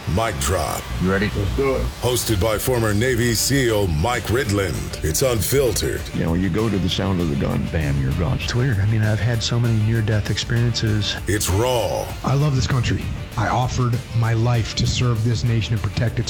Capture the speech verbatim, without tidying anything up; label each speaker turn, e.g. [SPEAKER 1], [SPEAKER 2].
[SPEAKER 1] Mic Drop.
[SPEAKER 2] You ready?
[SPEAKER 3] Let's do it.
[SPEAKER 1] Hosted by former Navy SEAL Mike Ridland. It's unfiltered.
[SPEAKER 2] You know, you go to the sound of the gun, bam, you're gone.
[SPEAKER 4] It's weird. I mean, I've had so many near-death experiences.
[SPEAKER 1] It's raw.
[SPEAKER 5] I love this country. I offered my life to serve this nation and protect its